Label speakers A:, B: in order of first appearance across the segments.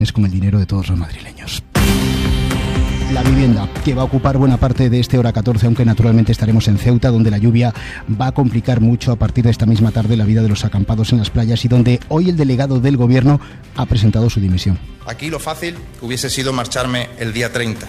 A: es con el dinero de todos los madrileños. La vivienda, que va a ocupar buena parte de este hora 14, aunque naturalmente estaremos en Ceuta, donde la lluvia va a complicar mucho a partir de esta misma tarde la vida de los acampados en las playas y donde hoy el delegado del Gobierno ha presentado su dimisión.
B: Aquí lo fácil hubiese sido marcharme el día 30.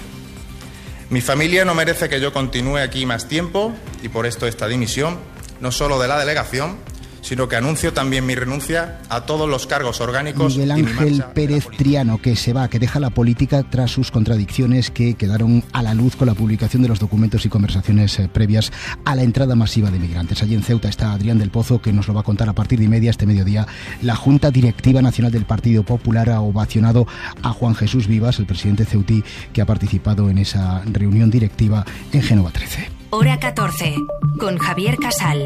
B: Mi familia no merece que yo continúe aquí más tiempo y por esto esta dimisión, no solo de la delegación, sino que anuncio también mi renuncia a todos los cargos orgánicos.
A: Miguel Ángel Pérez Triano, que se va, que deja la política tras sus contradicciones que quedaron a la luz con la publicación de los documentos y conversaciones previas a la entrada masiva de migrantes. Allí en Ceuta está Adrián del Pozo, que nos lo va a contar a partir de 1:30 este mediodía. La Junta Directiva Nacional del Partido Popular ha ovacionado a Juan Jesús Vivas, el presidente ceutí, que ha participado en esa reunión directiva en Génova 13.
C: Hora 14, con Javier Casal.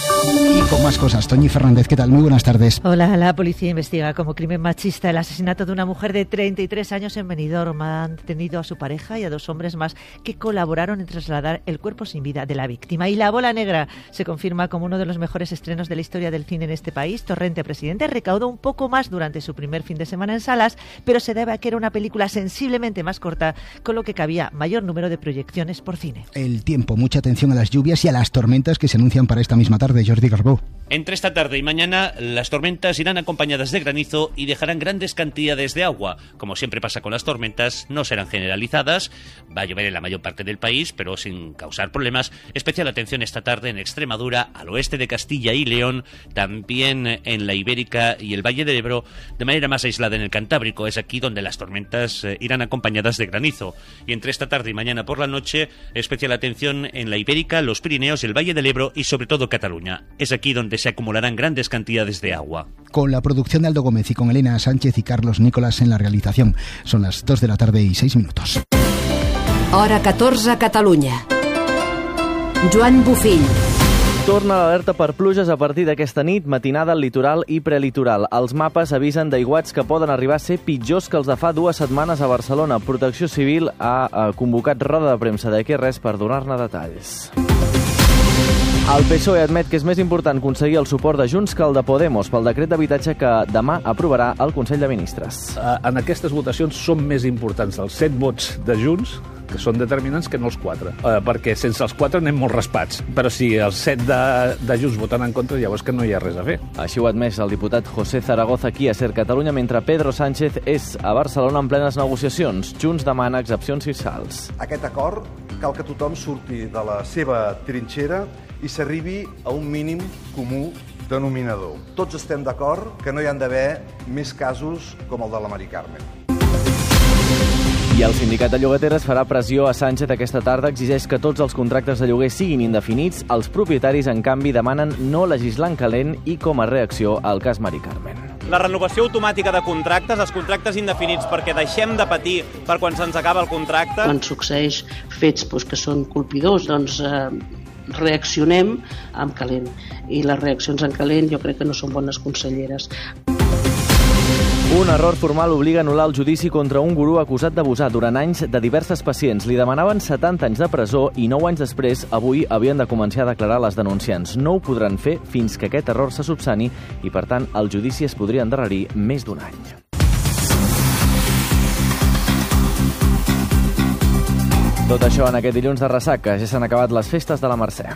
A: Y con más cosas, Toñi Fernández, ¿qué tal? Muy buenas tardes.
D: Hola, la policía investiga como crimen machista el asesinato de una mujer de 33 años en Benidorm. Han detenido a su pareja y a 2 hombres más que colaboraron en trasladar el cuerpo sin vida de la víctima. Y La Bola Negra se confirma como uno de los mejores estrenos de la historia del cine en este país. Torrente Presidente recaudó un poco más durante su primer fin de semana en salas, pero se debe a que era una película sensiblemente más corta, con lo que cabía mayor número de proyecciones por cine.
A: El tiempo, mucha atención a las lluvias y a las tormentas que se anuncian para esta misma tarde. Jordi Garbó.
E: Entre esta tarde y mañana, las tormentas irán acompañadas de granizo y dejarán grandes cantidades de agua. Como siempre pasa con las tormentas, no serán generalizadas. Va a llover en la mayor parte del país, pero sin causar problemas. Especial atención esta tarde en Extremadura, al oeste de Castilla y León, también en la Ibérica y el Valle del Ebro, de manera más aislada en el Cantábrico. Es aquí donde las tormentas irán acompañadas de granizo. Y entre esta tarde y mañana por la noche, especial atención en la Ibérica, los Pirineos, el Valle del Ebro y sobre todo Cataluña. Es aquí donde se acumularán grandes cantidades de agua.
A: Con la producción de Aldo Gómez y con Elena Sánchez y Carlos Nicolás en la realización. Son las 2 de la tarde y 6 minutos.
C: Hora 14 a Catalunya. Joan Bufill.
F: Torna l'alerta per pluges a partir d'aquesta nit, matinada al litoral i prelitoral. Els mapes avisen d'aiguats que poden arribar a ser pitjors que els de fa 2 setmanes a Barcelona. Protecció Civil ha convocat roda de premsa d'aquí res per donar-ne detalls. El PSOE admet que és més important aconseguir el suport de Junts que el de Podemos pel decret d'habitatge que demà aprovarà el Consell de Ministres.
G: En aquestes votacions són més importants els 7 vots de Junts, que són determinants, que no els 4. Perquè sense els 4 anem molt raspats. Però si els 7 de Junts voten en contra, llavors que no hi ha res a fer.
F: Així ho ha admès el diputat José Zaragoza aquí a Ser Catalunya, mentre Pedro Sánchez és a Barcelona en plenes negociacions. Junts demana excepcions fiscals.
H: Aquest acord cal que tothom surti de la seva trinxera i s'arribi a un mínim comú denominador. Tots estem d'acord que no hi han d'haver més casos com el de la Mari Carmen.
F: I el sindicat de llogateres farà pressió a Sánchez aquesta tarda, exigeix que tots els contractes de lloguer siguin indefinits. Els propietaris, en canvi, demanen no legislar en calent i com a reacció al cas Mari Carmen.
I: La renovació automàtica de contractes, els contractes indefinits, perquè deixem de patir per quan se'ns acaba el contracte.
J: Quan succeeix fets que són colpidors, doncs reaccionem en calent. I les reaccions en calent jo crec que no són bones conselleres.
F: Un error formal obliga a anul·lar el judici contra un gurú acusat d'abusar durant anys de diverses pacients. Li demanaven 70 anys de presó i 9 anys després, avui, havien de començar a declarar les denunciants. No ho podran fer fins que aquest error se subsani i, per tant, el judici es podria endarrerir més d'1 any. Tot això en aquest dilluns de ressaca. Ja s'han acabat les festes de la Mercè.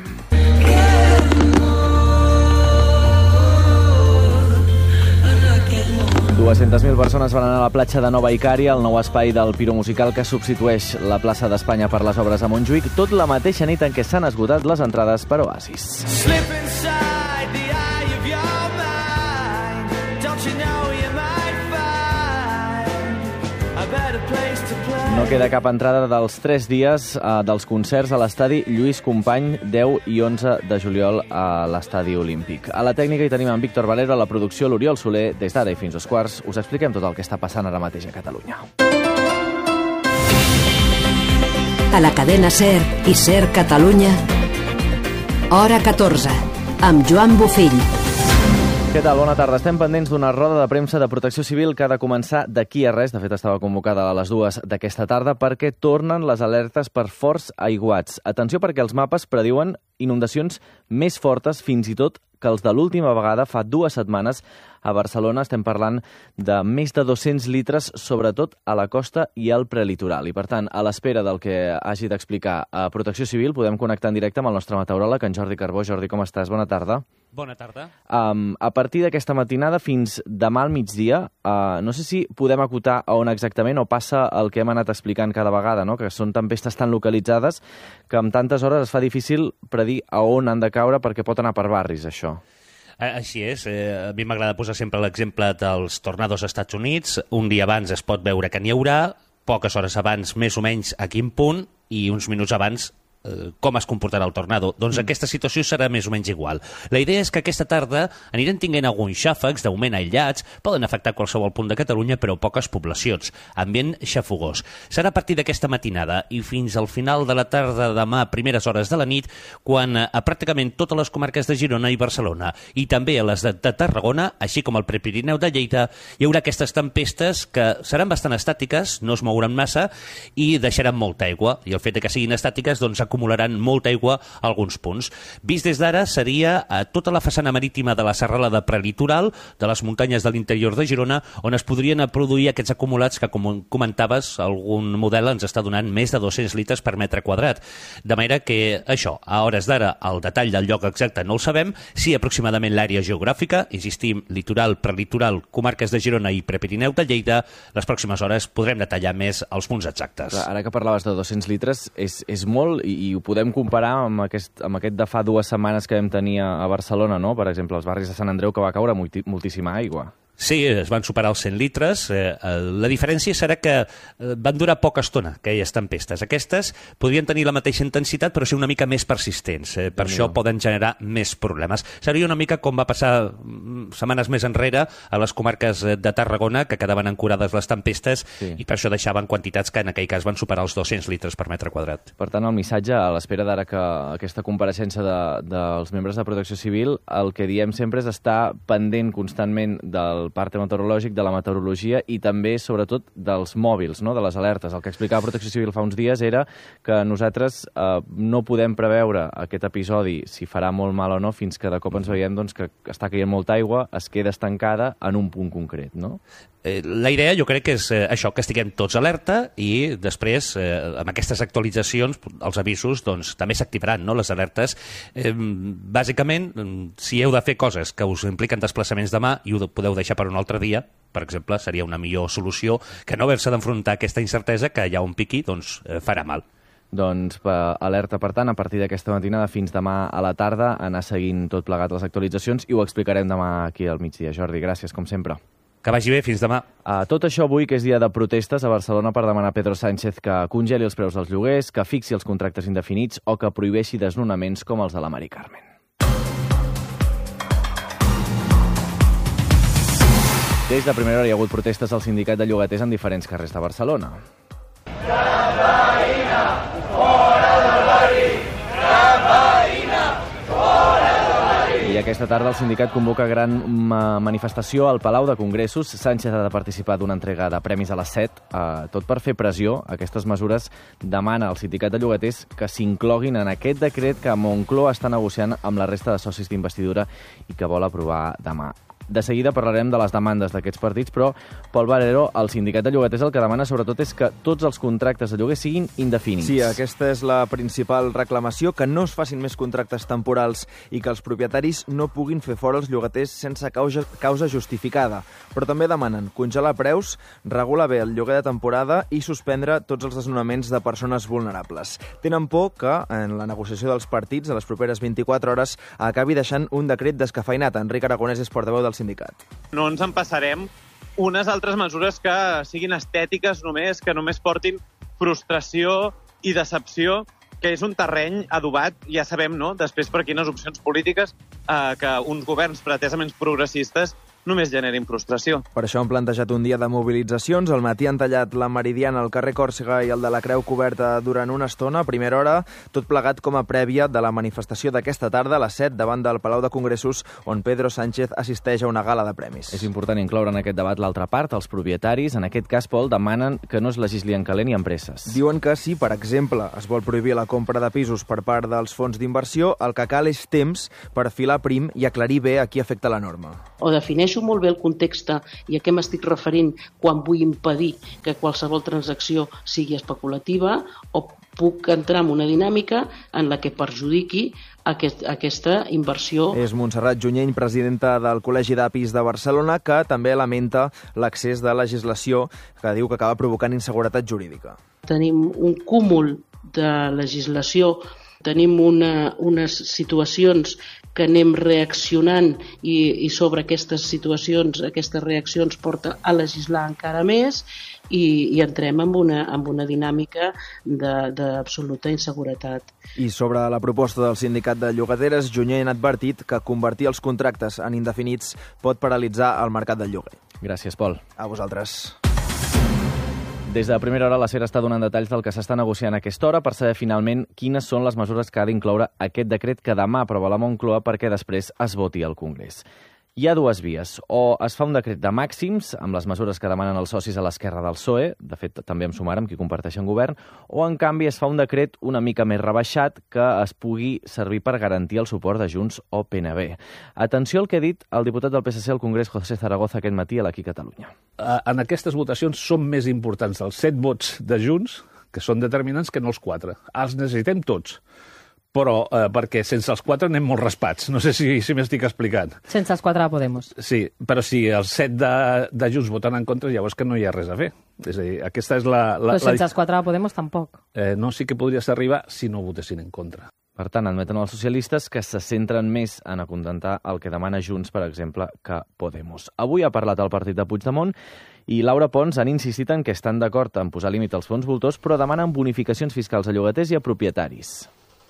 F: 200.000 persones van anar a la platja de Nova Icària, el nou espai del piromusical que substitueix la plaça d'Espanya per les obres a Montjuïc, tot la mateixa nit en què s'han esgotat les entrades per Oasis. No queda cap entrada dels 3 dies dels concerts a l'estadi Lluís Company, 10 i 11 de juliol a l'estadi Olímpic. A la tècnica hi tenim en Víctor Valero, a la producció l'Oriol Soler. Des d'ara i fins 2:15 us expliquem tot el que està passant ara mateix a Catalunya.
C: A la cadena SER i SER Catalunya, Hora 14, amb Joan Bufill.
F: Què tal? Bona tarda. Estem pendents d'una roda de premsa de Protecció Civil que ha de començar d'aquí a res. De fet, estava convocada a les 2 d'aquesta tarda perquè tornen les alertes per forts aiguats. Atenció, perquè els mapes prediuen inundacions més fortes, fins i tot que els de l'última vegada, fa 2 setmanes, a Barcelona. Estem parlant de més de 200 litres, sobretot a la costa i al prelitoral. I, per tant, a l'espera del que hagi d'explicar a Protecció Civil, podem connectar en directe amb el nostre meteoròleg, en Jordi Carbó. Jordi, com estàs? Bona tarda.
E: Bona tarda.
F: A partir d'aquesta matinada fins demà al migdia, no sé si podem acotar a on exactament o passa el que hem anat explicant cada vegada, no? Que són tempestes tan localitzades que amb tantes hores es fa difícil predir a on han de caure perquè pot anar per barris, això.
E: Així és. A mi m'agrada posar sempre l'exemple dels tornados als Estats Units. Un dia abans es pot veure que n'hi haurà, poques hores abans, més o menys, a quin punt, i uns minuts abans com es comportarà el tornado. Doncs aquesta situació serà més o menys igual. La idea és que aquesta tarda anirem tinguent alguns xàfecs, de moment aïllats, poden afectar qualsevol punt de Catalunya, però poques poblacions. Ambient xafogós. Serà a partir d'aquesta matinada i fins al final de la tarda demà, primeres hores de la nit, quan a pràcticament totes les comarques de Girona i Barcelona, i també a les de Tarragona, així com al Prepirineu de Lleida, hi haurà aquestes tempestes que seran bastant estàtiques, no es mouran massa i deixaran molta aigua. I el fet que siguin estàtiques, doncs, acumularan molta aigua a alguns punts. Vist des d'ara, seria a tota la façana marítima de la serralada prelitoral, de les muntanyes de l'interior de Girona, on es podrien produir aquests acumulats que, com comentaves, algun model ens està donant més de 200 litres per metre quadrat. De manera que això, a hores d'ara, el detall del lloc exacte no el sabem, sí aproximadament l'àrea geogràfica, insistim, litoral, prelitoral, comarques de Girona i Prepirineu de Lleida, les pròximes hores podrem detallar més els punts exactes.
F: Ara que parlaves de 200 litres, és molt, i ho podem comparar amb aquest de fa 2 setmanes que vam tenir a Barcelona, no? Per exemple, els barris de Sant Andreu, que va caure moltíssima aigua.
E: Sí, es van superar els 100 litres. La diferència serà que van durar poca estona, aquelles tempestes. Aquestes podrien tenir la mateixa intensitat, però ser una mica més persistents. Per això poden generar més problemes. Seria una mica com va passar setmanes més enrere a les comarques de Tarragona, que quedaven ancorades les tempestes, i per això deixaven quantitats que en aquell cas van superar els 200 litres per metre quadrat.
F: Per tant, el missatge, a l'espera d'ara que aquesta compareixença dels membres de Protecció Civil, el que diem sempre és estar pendent constantment del part meteorològic, de la meteorologia i també, sobretot, dels mòbils, no? De les alertes. El que explicava Protecció Civil fa uns dies era que nosaltres no podem preveure aquest episodi, si farà molt mal o no, fins que de cop ens veiem doncs, que està caient molta aigua, es queda estancada en un punt concret, no?
E: La idea jo crec que és això, que estiguem tots alerta i després, amb aquestes actualitzacions, els avisos doncs, també s'activaran, no? Les alertes. Bàsicament, si heu de fer coses que us impliquen desplaçaments demà i ho podeu deixar per un altre dia, per exemple, seria una millor solució que no haver-se d'enfrontar aquesta incertesa que allà on piqui doncs, farà mal.
F: Doncs alerta, per tant, a partir d'aquesta matinada fins demà a la tarda, anar seguint tot plegat les actualitzacions i ho explicarem demà aquí al migdia. Jordi, gràcies, com sempre.
E: Que vagi bé, fins demà.
F: Tot això avui, que és dia de protestes a Barcelona per demanar a Pedro Sánchez que congeli els preus dels lloguers, que fixi els contractes indefinits o que prohibeixi desnonaments com els de la Mari Carmen. Des de primera hora hi ha hagut protestes al sindicat de llogaters en diferents carrers de Barcelona.
K: Gran veïna, fora del barri! Gran veïna, fora del barri!
F: I aquesta tarda el sindicat convoca gran manifestació al Palau de Congressos. Sánchez ha de participar d'una entrega de premis a les 7. Tot per fer pressió, aquestes mesures demana al sindicat de llogaters que s'incloguin en aquest decret que Moncloa està negociant amb la resta de socis d'investidura i que vol aprovar demà. De seguida parlarem de les demandes d'aquests partits, però Pol Valero, el sindicat de llogaters, el que demana sobretot és que tots els contractes de lloguer siguin indefinits.
L: Sí, aquesta és la principal reclamació, que no es facin més contractes temporals i que els propietaris no puguin fer fora els llogaters sense causa justificada. Però també demanen congelar preus, regular bé el lloguer de temporada i suspendre tots els desnonaments de persones vulnerables. Tenen por que, en la negociació dels partits, a les properes 24 hores, acabi deixant un decret descafeinat. Enric Aragonès és portaveu del sindicat.
I: No ens en passarem unes altres mesures que siguin estètiques només, que només portin frustració i decepció, que és un terreny adobat, ja sabem, no?, després per quines opcions polítiques que uns governs pretesament progressistes només generin frustració.
L: Per això han plantejat un dia de mobilitzacions. Al matí han tallat la Meridiana, el carrer Còrsega i el de la Creu coberta durant una estona, a primera hora, tot plegat com a prèvia de la manifestació d'aquesta tarda a les 7 davant del Palau de Congressos, on Pedro Sánchez assisteix a una gala de premis.
F: És important incloure en aquest debat l'altra part, els propietaris. En aquest cas, Pol, demanen que no es legisli en calent i en presses.
L: Diuen que si, per exemple, es vol prohibir la compra de pisos per part dels fons d'inversió, el que cal és temps per filar prim i aclarir bé a qui afecta la norma.
J: O defineixo molt bé el context i a què m'estic referint quan vull impedir que qualsevol transacció sigui especulativa, o puc entrar en una dinàmica en la que perjudiqui aquesta inversió.
L: És Montserrat Junyent, presidenta del Col·legi d'Apis de Barcelona, que també lamenta l'accés de legislació que diu que acaba provocant inseguretat jurídica.
J: Tenim un cúmul de legislació, tenim unes situacions que anem reaccionant i sobre aquestes situacions, aquestes reaccions porta a legislar encara més i entrem en una dinàmica d'absoluta inseguretat.
L: I sobre la proposta del sindicat de llogateres, Junyent ha advertit que convertir els contractes en indefinits pot paralitzar el mercat del lloguer.
F: Gràcies, Pol.
L: A vosaltres.
F: Des de primera hora la SER està donant detalls del que s'està negociant a aquesta hora per saber finalment quines són les mesures que ha d'incloure aquest decret que demà aprova la Moncloa perquè després es voti al Congrés. Hi ha dues vies. O es fa un decret de màxims, amb les mesures que demanen els socis a l'esquerra del PSOE, de fet també amb Sumar, amb qui comparteixen govern, o en canvi es fa un decret una mica més rebaixat que es pugui servir per garantir el suport de Junts o PNB. Atenció al que ha dit el diputat del PSC al Congrés, José Zaragoza, aquest matí a l'Aquí Catalunya.
G: En aquestes votacions són més importants els 7 vots de Junts, que són determinants, que no els 4. Els necessitem tots. Però perquè sense els 4 anem molt raspats. No sé si m'estic explicant.
M: Sense els 4 de Podemos.
G: Sí, però si els 7 de Junts voten en contra, llavors que no hi ha res a fer. És a dir, aquesta és
M: però sense els 4 de Podemos tampoc.
G: No, sí que podries arribar si no votessin en contra.
F: Per tant, admeten els socialistes que se centren més en acontentar el que demana Junts, per exemple, que Podemos. Avui ha parlat el partit de Puigdemont i Laura Pons han insistit en que estan d'acord en posar límit als fons voltors, però demanen bonificacions fiscals a llogaters i a propietaris.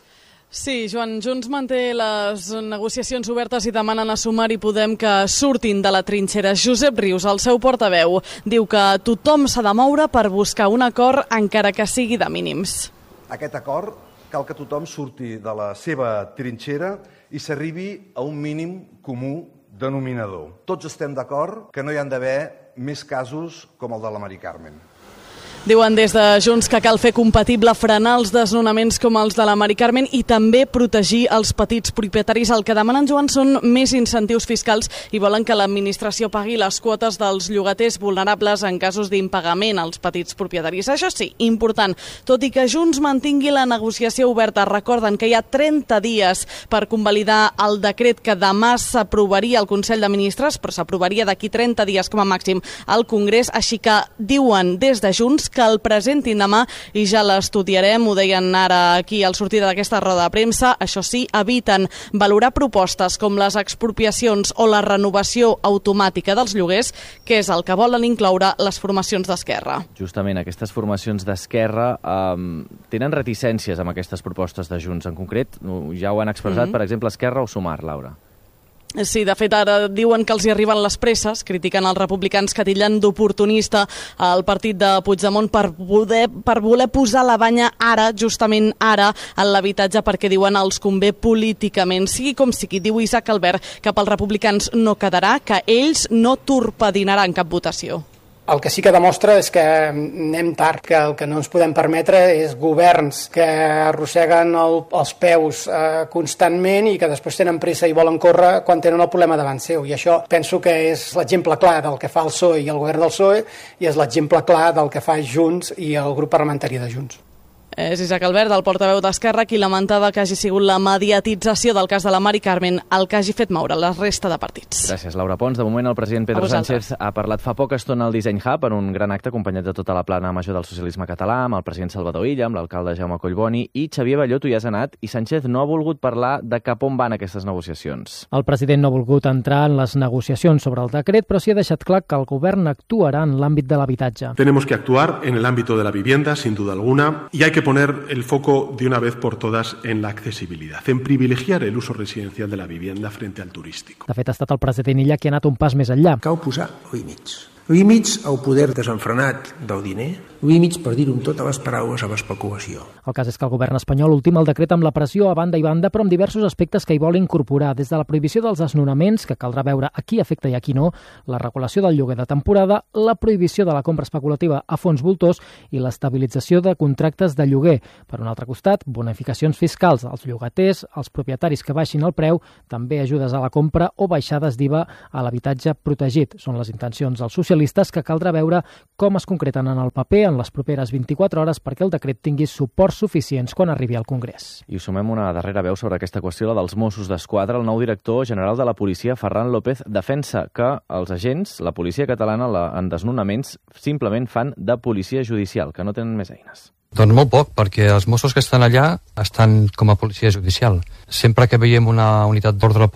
N: Sí, Joan, Junts manté les negociacions obertes i demanen a Sumar i Podem que surtin de la trinxera. Josep Rius, el seu portaveu, diu que tothom s'ha de moure per buscar un acord encara que sigui de mínims.
H: Aquest acord cal que tothom surti de la seva trinxera i s'arribi a un mínim comú denominador. Tots estem d'acord que no hi han d'haver més casos com el de la Mari Carmen.
N: Diuen des de Junts que cal fer compatible frenar els desnonaments com els de la Mari Carmen i també protegir els petits propietaris. El que demanen, Joan, són més incentius fiscals i volen que l'administració pagui les quotes dels llogaters vulnerables en casos d'impagament als petits propietaris. Això sí, important, tot i que Junts mantingui la negociació oberta. Recorden que hi ha 30 dies per convalidar el decret que demà s'aprovaria al Consell de Ministres, però s'aprovaria d'aquí 30 dies com a màxim al Congrés, així que diuen des de Junts que el presentin demà i ja l'estudiarem, ho deien ara aquí al sortida d'aquesta roda de premsa. Això sí, eviten valorar propostes com les expropiacions o la renovació automàtica dels lloguers, que és el que volen incloure les formacions d'esquerra.
F: Justament aquestes formacions d'esquerra tenen reticències amb aquestes propostes de Junts en concret. Ja ho han expressat, per exemple, Esquerra o Sumar, Laura.
N: Sí, de fet, ara diuen que els hi arriben les presses, critiquen els republicans que titllen d'oportunista el partit de Puigdemont per voler posar la banya ara, justament ara, en l'habitatge perquè diuen els convé políticament. Sigui com sigui, diu Isaac Albert, que pels republicans no quedarà, que ells no torpedinaran cap votació.
O: El que sí que demostra és que anem tard, que el que no ens podem permetre és governs que arrosseguen els peus constantment i que després tenen pressa i volen córrer quan tenen el problema davant seu. I això penso que és l'exemple clar del que fa el PSOE i el govern del PSOE i és l'exemple clar del que fa Junts i el grup parlamentari de Junts.
N: És Isaac Albert, el portaveu d'Esquerra, qui lamentava que hagi sigut la mediatització del cas de la Mari Carmen el que hagi fet moure la resta de partits.
F: Gràcies, Laura Pons. De moment, el president Pedro Sánchez ha parlat fa poca estona al Disseny Hub en un gran acte acompanyat de tota la plana major del socialisme català, amb el president Salvador Illa, amb l'alcalde Jaume Collboni i Xavier Ballot. Hi has anat i Sánchez no ha volgut parlar de cap on van aquestes negociacions.
P: El president no ha volgut entrar en les negociacions sobre el decret, però sí ha deixat clar que el govern actuarà en l'àmbit de l'habitatge.
Q: Tenemos que actuar en el ámbito de la vivienda, sin duda alguna, y hay que que poner el foco de una vez por todas en la accesibilidad, en privilegiar el uso residencial de la vivienda frente al turístico.
P: De fet, ha estat el president Illa qui ha anat un pas més enllà.
R: Cal posar límits. Límits al poder desenfrenat del diner, límits, per dir-ho amb totes les paraules, a l'especulació.
P: El cas és que el govern espanyol ultima el decret amb la pressió a banda i banda, però amb diversos aspectes que hi vol incorporar, des de la prohibició dels desnonaments, que caldrà veure a qui afecta i a qui no, la regulació del lloguer de temporada, la prohibició de la compra especulativa a fons voltors i l'estabilització de contractes de lloguer. Per un altre costat, bonificacions fiscals als llogaters, als propietaris que baixin el preu, també ajudes a la compra o baixades d'IVA a l'habitatge protegit. Són les intencions dels socialistes que caldrà veure com es concreten en el paper en les properes 24 hores perquè el decret tingui suports suficients quan arribi al Congrés.
F: I sumem una darrera veu sobre aquesta qüestió, la dels Mossos d'Esquadra. El nou director general de la policia, Ferran López, defensa que els agents, la policia catalana, en desnonaments, simplement fan de policia judicial, que no tenen més eines.
S: Doncs molt poc, perquè els Mossos que estan allà estan com a policia judicial. Sempre que veiem una unitat d'ordre